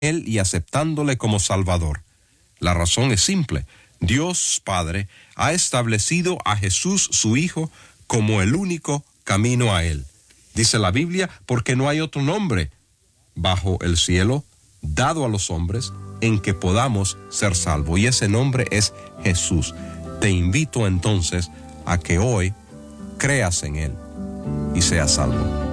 Él y aceptándole como Salvador. La razón es simple. Dios Padre ha establecido a Jesús, su Hijo, como el único camino a Él. Dice la Biblia, porque no hay otro nombre bajo el cielo dado a los hombres en que podamos ser salvos. Y ese nombre es Jesús. Te invito entonces a que hoy creas en Él y seas salvo.